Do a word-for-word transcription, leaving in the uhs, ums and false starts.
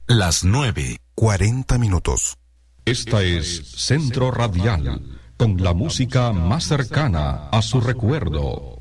las nueve, cuarenta minutos. Esta es Centro Radial, con la música más cercana a su recuerdo.